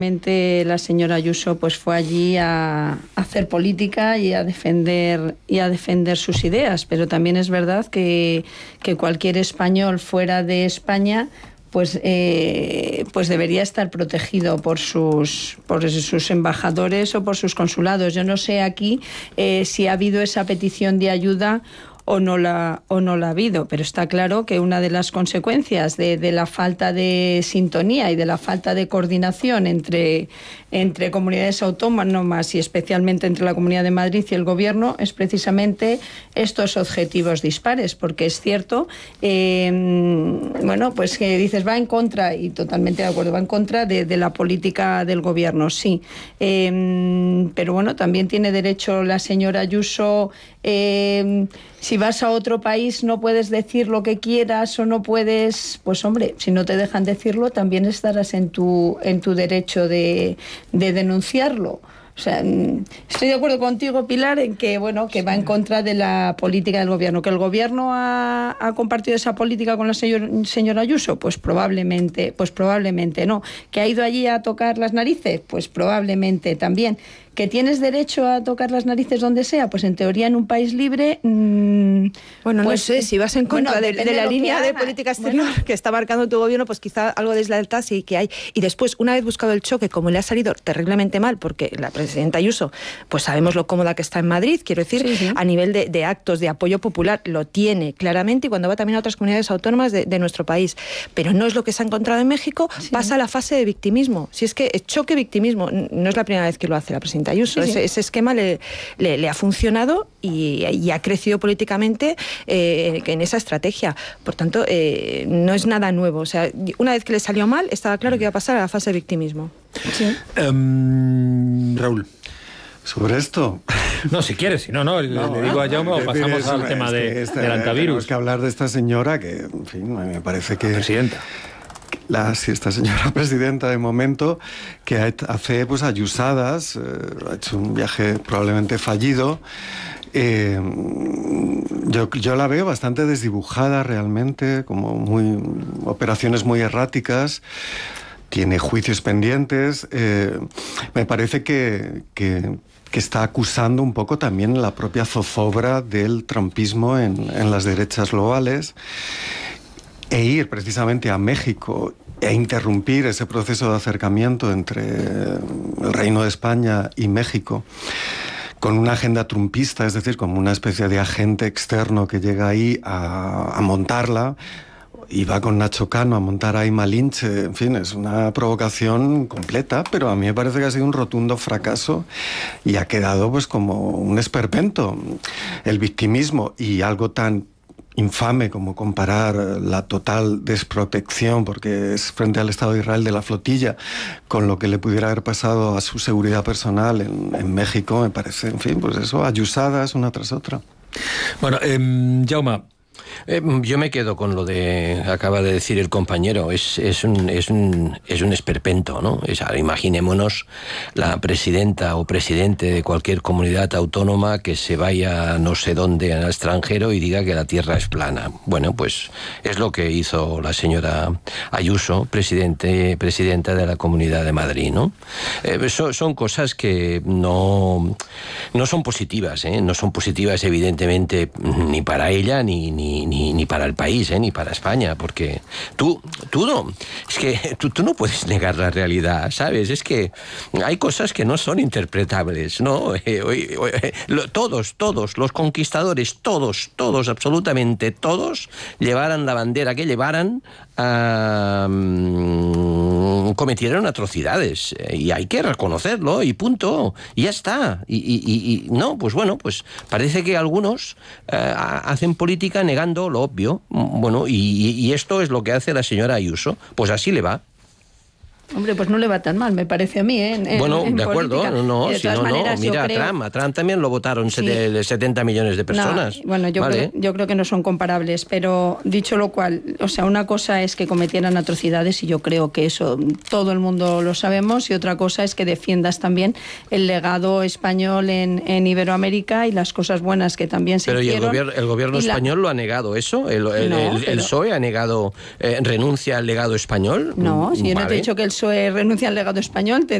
La señora Ayuso pues fue allí a hacer política y a defender sus ideas, pero también es verdad que cualquier español fuera de España pues debería estar protegido por sus embajadores o por sus consulados. Yo no sé aquí si ha habido esa petición de ayuda o no la ha habido, pero está claro que una de las consecuencias de la falta de sintonía y de la falta de coordinación entre comunidades autónomas y especialmente entre la Comunidad de Madrid y el Gobierno es precisamente estos objetivos dispares, porque es cierto, pues que dices va en contra, y totalmente de acuerdo, va en contra de la política del Gobierno, sí, pero bueno, también tiene derecho la señora Ayuso. Si vas a otro país no puedes decir lo que quieras o no puedes, pues hombre, si no te dejan decirlo también estarás en tu derecho de denunciarlo. O sea, estoy de acuerdo contigo, Pilar, en que que va en contra de la política del Gobierno. ¿Que el Gobierno ha compartido esa política con la señora Ayuso? Pues probablemente no. ¿Que ha ido allí a tocar las narices? Pues probablemente también. ¿Que tienes derecho a tocar las narices donde sea? Pues en teoría en un país libre... no sé, si vas en contra de la línea de política exterior que está marcando tu gobierno, pues quizá algo de deslealtad sí que hay. Y después, una vez buscado el choque, como le ha salido terriblemente mal, porque la presidenta Ayuso, pues sabemos lo cómoda que está en Madrid, quiero decir, sí. A nivel de actos de apoyo popular, lo tiene claramente, y cuando va también a otras comunidades autónomas de nuestro país. Pero no es lo que se ha encontrado en México, sí. Pasa a la fase de victimismo. Si es que choque-victimismo, no es la primera vez que lo hace la presidenta Ayuso. Sí. Ese esquema le ha funcionado y ha crecido políticamente en esa estrategia. Por tanto, no es nada nuevo. O sea, una vez que le salió mal, estaba claro que iba a pasar a la fase de victimismo. Sí. Raúl, sobre esto... No, si quieres, si no, le digo a Jaume o pasamos al tema del antivirus. Tenemos que hablar de esta señora que, en fin, me parece que... Presidenta. Esta señora presidenta de momento, que hace pues ayusadas, ha hecho un viaje probablemente fallido. Yo la veo bastante desdibujada realmente, como operaciones muy erráticas. Tiene juicios pendientes. Me parece que está acusando un poco también la propia zozobra del trumpismo en las derechas globales. E ir precisamente a México e interrumpir ese proceso de acercamiento entre el Reino de España y México con una agenda trumpista, es decir, como una especie de agente externo que llega ahí a montarla, y va con Nacho Cano a montar ahí Malinche. En fin, es una provocación completa, pero a mí me parece que ha sido un rotundo fracaso y ha quedado pues como un esperpento. El victimismo y algo tan infame como comparar la total desprotección, porque es frente al Estado de Israel, de la flotilla, con lo que le pudiera haber pasado a su seguridad personal en México, me parece, en fin, pues eso, ayusadas una tras otra. Bueno, Jaume, Yo me quedo con lo de acaba de decir el compañero, es un esperpento, ¿no? Imaginémonos la presidenta o presidente de cualquier comunidad autónoma que se vaya no sé dónde al extranjero y diga que la tierra es plana. Bueno, pues es lo que hizo la señora Ayuso, presidenta de la Comunidad de Madrid, ¿no? Son cosas que no son positivas, ¿eh? No son positivas evidentemente ni para ella ni para el país, ni para España, porque tú no puedes negar la realidad, ¿sabes? Es que hay cosas que no son interpretables, ¿no? Todos, los conquistadores, todos, absolutamente todos, llevaran la bandera que llevaran, cometieron atrocidades, y hay que reconocerlo, y punto, y ya está. Y no, pues bueno, pues parece que algunos hacen política negando lo obvio. Bueno, y esto es lo que hace la señora Ayuso, pues así le va. Hombre, pues no le va tan mal, me parece a mí, Bueno, de acuerdo, política. no, Maneras, mira, a Trump también lo votaron 70 millones de personas. No, bueno, yo creo que no son comparables, pero dicho lo cual, o sea, una cosa es que cometieran atrocidades, y yo creo que eso todo el mundo lo sabemos, y otra cosa es que defiendas también el legado español en Iberoamérica y las cosas buenas que también se hicieron. Pero el gobierno español lo ha negado eso, el PSOE ha negado, renuncia al legado español. No, si yo no te he dicho que el PSOE PSOE renuncia al legado español,